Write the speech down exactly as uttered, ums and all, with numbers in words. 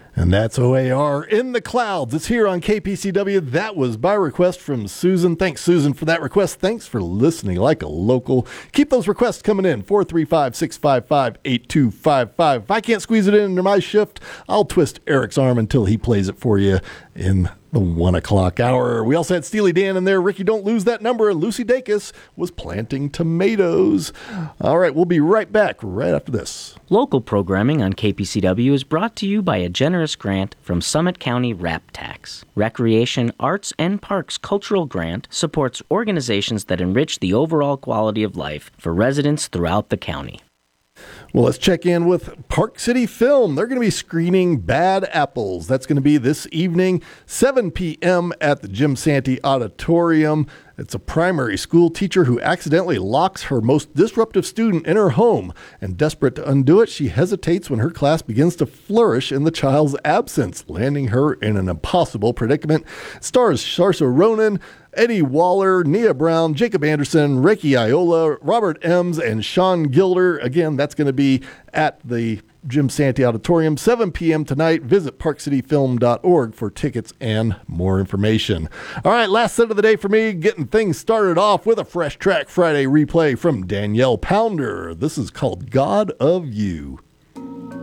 And that's O A R in the Clouds. It's here on K P C W. That was by request from Susan. Thanks, Susan, for that request. Thanks for listening like a local. Keep those requests coming in. four three five, six five five, eight two five five. If I can't squeeze it in under my shift, I'll twist Eric's arm until he plays it for you in the one o'clock hour. We also had Steely Dan in there. Ricky, don't lose that number. Lucy Dacus was planting tomatoes. All right, we'll be right back right after this. Local programming on K P C W is brought to you by a generous grant from Summit County Rap Tax. Recreation, Arts, and Parks Cultural Grant supports organizations that enrich the overall quality of life for residents throughout the county. Well, let's check in with Park City Film. They're going to be screening Bad Apples. That's going to be this evening, seven p.m. at the Jim Santee Auditorium. It's a primary school teacher who accidentally locks her most disruptive student in her home. And desperate to undo it, she hesitates when her class begins to flourish in the child's absence, landing her in an impossible predicament. Stars Saoirse Ronan, Eddie Waller, Nia Brown, Jacob Anderson, Reiki Iola, Robert Ems, and Sean Gilder. Again, that's going to be at the Jim Santee Auditorium, seven p.m. tonight. Visit park city film dot org for tickets and more information. All right, last set of the day for me, getting things started off with a Fresh Track Friday replay from Danielle Pounder. This is called God of You.